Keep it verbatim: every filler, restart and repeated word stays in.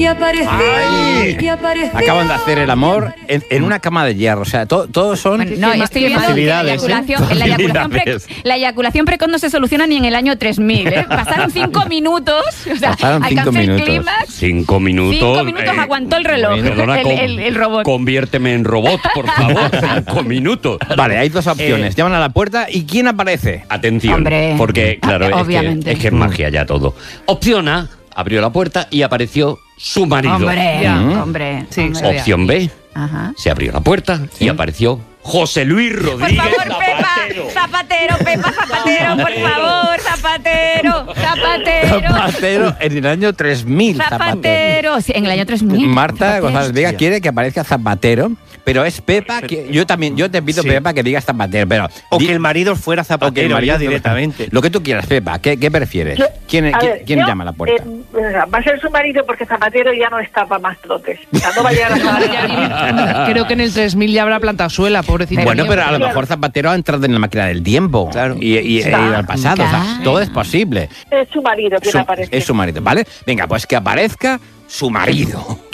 Y apareció, Ay. y apareció. Acaban de hacer el amor en, en una cama de hierro. O sea, to, todos son... Bueno, no, estoy viendo que la facilidades, ¿eh? eyaculación, la, eyaculación pre- Facilidades. la eyaculación precoz no se soluciona ni en el año tres mil, ¿eh? Pasaron cinco minutos, o sea, Pasaron cinco alcancé el minutos. clímax. Cinco minutos. Cinco minutos eh, aguantó el reloj, Perdona, el, con- el- el robot. Conviérteme en robot, por favor. Cinco minutos. Vale, hay dos opciones. Eh, Llaman a la puerta y ¿quién aparece? Atención, Hombre. porque claro, es que, Obviamente. es que es magia ya todo. Opción A, abrió la puerta y apareció su marido. Hombre, Ya. hombre. Sí, hombre. se vea. Opción B, Ajá. se abrió la puerta y apareció José Luis Por Rodríguez favor, Pepa, Zapatero. Zapatero, Pepa, Zapatero, por favor, Zapatero, Zapatero, Zapatero en el año tres mil. Zapatero. Sí, en el año tres mil. Marta Zapatero. González Vega quiere que aparezca Zapatero, pero es Pepa que yo también yo te pido Sí. Pepa que digas Zapatero, pero O di- que el marido fuera o que el zapatero marido- ya directamente. Lo que tú quieras, Pepa, ¿qué, qué prefieres? Yo- ¿Quién, a quién- ver, quién yo, llama a la puerta? eh, va a ser su marido porque Zapatero ya no está para más trotes. O sea, no va a llegar a Ya, creo que en el tres mil ya habrá plantado suela, pobrecito. Bueno, mío. pero a lo Claro. mejor Zapatero ha entrado en la máquina del tiempo Claro. y, y- y Claro. ha ido al pasado. O sea, Claro. todo es posible. Es su marido que Su- le aparece. es su marido, ¿vale? Venga, pues que aparezca su marido.